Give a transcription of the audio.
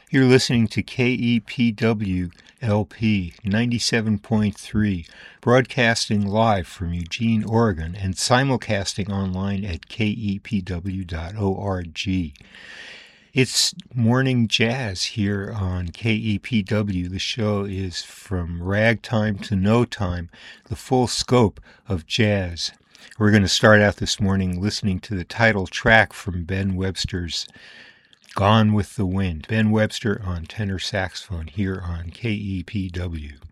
You're listening to KEPW LP 97.3, broadcasting live from Eugene, Oregon, and simulcasting online at kepw.org. It's morning jazz here on KEPW. The show is from ragtime to no time, the full scope of jazz. We're going to start out this morning listening to the title track from Ben Webster's Gone with the Wind. Ben Webster on tenor saxophone here on KEPW.